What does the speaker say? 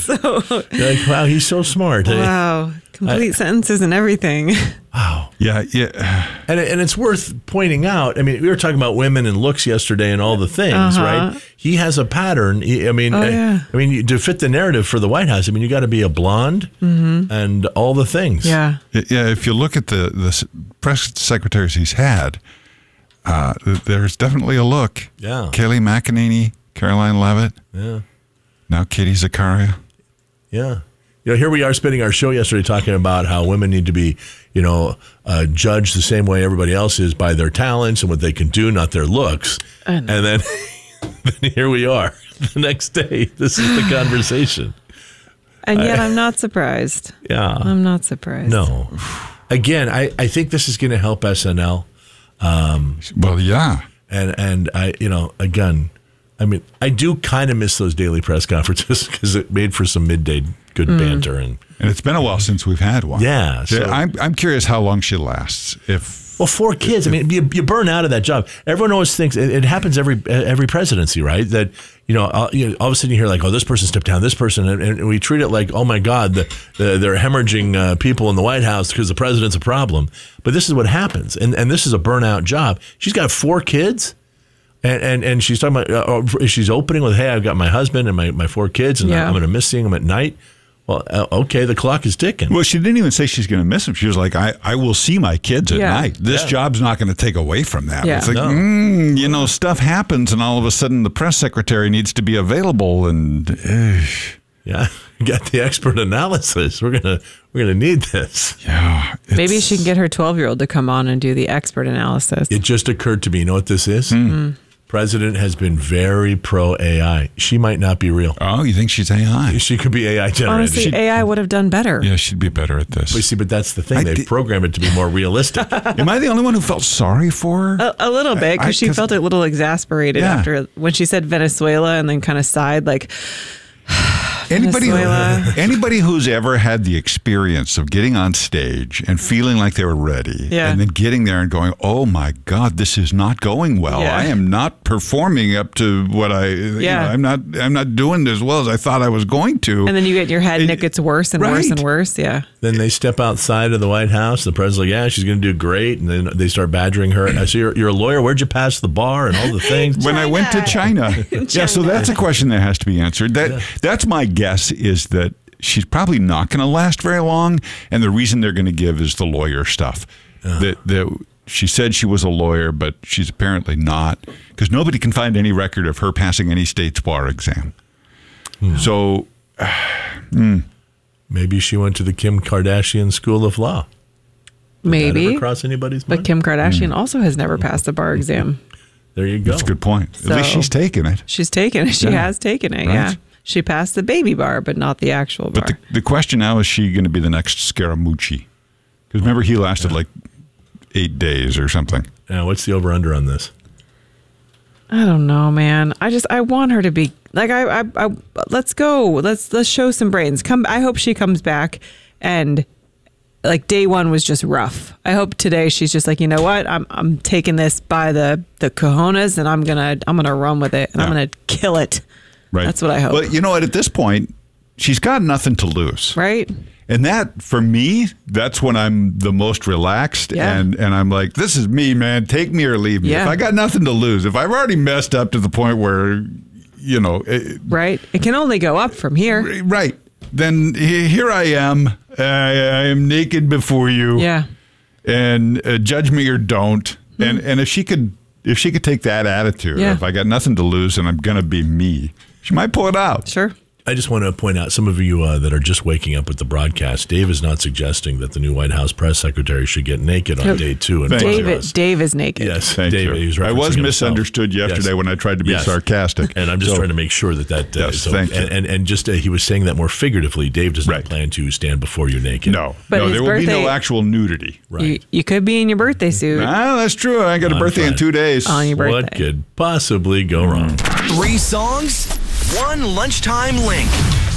So You're like, wow, he's so smart. wow, complete sentences and everything. Wow. Yeah. And it's worth pointing out. I mean, we were talking about women and looks yesterday and all the things, right? He has a pattern. I mean, to fit the narrative for the White House, I mean, you got to be a blonde and all the things. Yeah. Yeah. If you look at the press secretaries he's had, there's definitely a look. Yeah. Kayleigh McEnany, Caroline Leavitt. Yeah. Now Katie Zakaria. Yeah. You know, here we are spending our show yesterday talking about how women need to be, judged the same way everybody else is by their talents and what they can do, not their looks. And then here we are the next day. This is the conversation. And yet I'm not surprised. Yeah. I'm not surprised. No. Again, I think this is going to help SNL. Well, yeah. And I, again, I mean, I do kind of miss those daily press conferences because it made for some midday good banter. And it's been a while since we've had one. Yeah. So, I'm curious how long she lasts. Well, 4 kids. I mean, you burn out of that job. Everyone always thinks it happens every presidency, right? That all of a sudden you hear like, oh, this person stepped down, this person, and we treat it like, oh my God, they're hemorrhaging people in the White House because the president's a problem. But this is what happens, and this is a burnout job. She's got 4 kids, and she's talking about she's opening with, hey, I've got my husband and my 4 kids, and I'm going to miss seeing them at night. Well, okay, the clock is ticking. Well, she didn't even say she's going to miss them. She was like, I will see my kids at night. This job's not going to take away from that. Yeah. It's like, stuff happens, and all of a sudden the press secretary needs to be available. And yeah, you got the expert analysis. We're gonna need this. Yeah, maybe she can get her 12-year-old to come on and do the expert analysis. It just occurred to me. You know what this is? President has been very pro AI. She might not be real. Oh, you think she's AI? She could be AI generated. Honestly, AI would have done better. Yeah, she'd be better at this. But that's the thing. They've programmed it to be more realistic. Am I the only one who felt sorry for her? A little bit, because she felt a little exasperated after when she said Venezuela and then kind of sighed like, Anybody who's ever had the experience of getting on stage and feeling like they were ready and then getting there and going, oh my God, this is not going well. I am not performing up to what I'm not doing as well as I thought I was going to. And then you get in your head and it gets worse and worse and worse. Yeah. Then they step outside of the White House. The president's like, yeah, she's going to do great. And then they start badgering her. I say, you're a lawyer. Where'd you pass the bar and all the things? When I went to China. Yeah, so that's a question that has to be answered. That's my guess, is that she's probably not going to last very long, and the reason they're going to give is the lawyer stuff. That she said she was a lawyer, but she's apparently not, because nobody can find any record of her passing any state's bar exam. So maybe she went to the Kim Kardashian School of Law. Maybe. Did that ever cross anybody's mind? But Kim Kardashian also has never passed the bar exam. There you go. That's a good point. At least she's taken it. She's taken it. She has taken it, yeah. She passed the baby bar, but not the actual bar. But the question now, is she going to be the next Scaramucci? Because remember, he lasted like 8 days or something. Now, what's the over-under on this? I don't know, man. I want her to be like, let's go. Let's show some brains. I hope she comes back and like day one was just rough. I hope today she's just like, you know what? I'm taking this by the cojones, and I'm gonna run with it, and I'm gonna kill it. Right. That's what I hope. Well, you know what? At this point, she's got nothing to lose. Right. And that, for me, that's when I'm the most relaxed. Yeah. And I'm like, this is me, man. Take me or leave me. Yeah. If I got nothing to lose, if I've already messed up to the point where, right. It can only go up from here. Right. Then here I am. I am naked before you. Yeah. And judge me or don't. And if she could take that attitude, if I got nothing to lose and I'm going to be me, she might pull it out. Sure. I just want to point out, some of you that are just waking up with the broadcast, Dave is not suggesting that the new White House press secretary should get naked on day 2. And Dave is naked. Yes, Thank Dave. you. I was misunderstood yesterday when I tried to be sarcastic. And I'm just trying to make sure that yes, thank you. And just he was saying that more figuratively. Dave does not plan to stand before you naked. No, there will be no actual nudity. Right. You could be in your birthday suit. That's true. I got a birthday in 2 days. On your birthday. What could possibly go wrong? 3 songs, 1 lunchtime link.